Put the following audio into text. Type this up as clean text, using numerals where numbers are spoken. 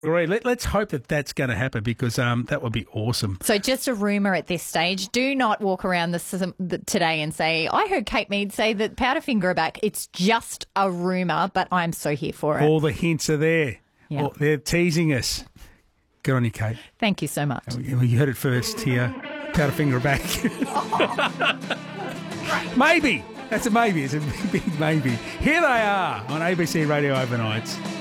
Agree. Let's hope that that's going to happen because that would be awesome. So just a rumour at this stage. Do not walk around today and say, I heard Kate Mead say that Powderfinger are back. It's just a rumour, but I'm so here for it. All the hints are there. Yeah. They're teasing us. Good on you, Kate. Thank you so much. You heard it first here. Powderfinger are back. Maybe. That's a maybe. It's a big maybe. Here they are on ABC Radio Overnights.